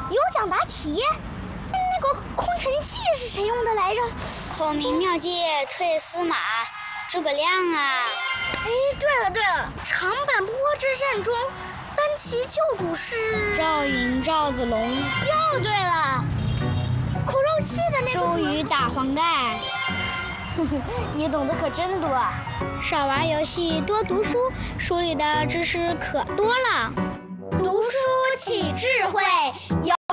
有奖答题。那个空城计是谁用的来着？ 孔明妙计退司马，诸葛亮啊！ 哎，对了，长坂坡之战中，单骑救主是赵云、赵子龙。 又对了，口肉计的那个周瑜打黄盖。 你懂得可真多。 少玩游戏，多读书，书里的知识可多了。 读书起智慧。